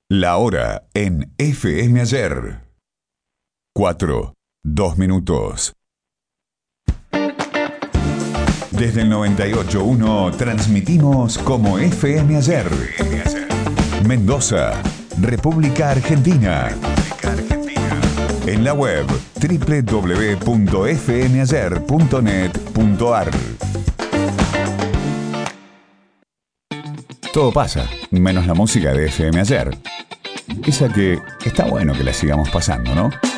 La hora en FM Ayer. 4, 2 minutos. Desde el 98.1 transmitimos como FM Ayer. Mendoza, República Argentina. En la web www.fmayer.net.ar. Todo pasa, menos la música de FM Ayer. Esa que está bueno que la sigamos pasando, ¿no?